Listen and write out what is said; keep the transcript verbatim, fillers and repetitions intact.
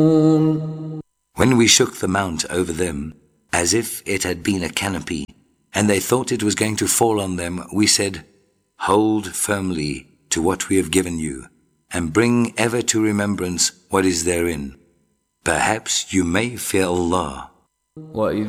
When we shook the mount over them, as if it had been a canopy, and they thought it was going to fall on them, we said, hold firmly to what we have given you, and bring ever to remembrance what is therein. Perhaps you may fear Allah. وَإِذْ